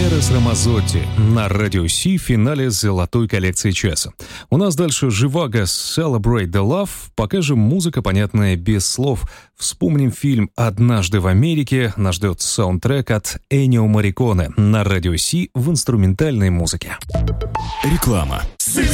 Эрос Рамазотти на Радио Си в финале золотой коллекции часа. У нас дальше Живаго Celebrate the Love. Пока же музыка, понятная без слов. Вспомним фильм «Однажды в Америке». Нас ждет саундтрек от Эннио Морриконе на Радио Си в инструментальной музыке. Реклама. Six